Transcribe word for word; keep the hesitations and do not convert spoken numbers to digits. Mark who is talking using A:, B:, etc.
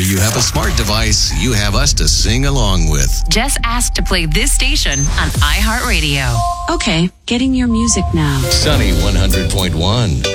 A: you have a smart device, you have us to sing along with.
B: Just ask to play this station on iHeartRadio.
C: Okay, getting your music now.
A: Sunny one hundred point one.